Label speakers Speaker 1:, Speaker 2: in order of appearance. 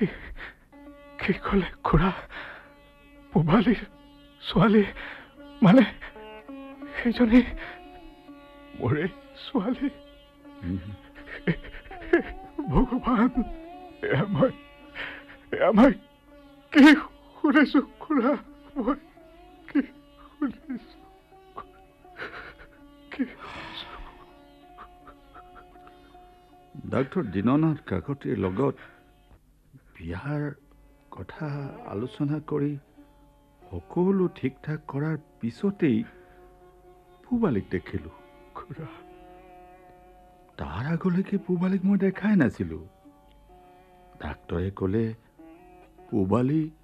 Speaker 1: কি ক'লে খুৰা? পূবালীৰ ছোৱালী মানে সেইজনী মোৰে ছোৱালী? ভগৱান, মই কি শুনিছো খুৰা? মই কি শুনিছো?
Speaker 2: ডাক্তৰ দীননাথ কাকতিৰ লগত বিয়াৰ কথা আলোচনা কৰি সকলো ঠিক ঠাক কৰাৰ পিছতেই পূবালীক দেখিলোঁ।
Speaker 1: খুৰা,
Speaker 2: তাৰ আগলৈকে পূবালীক মই দেখাই নাছিলোঁ। ডাক্তৰে ক'লে পূবালী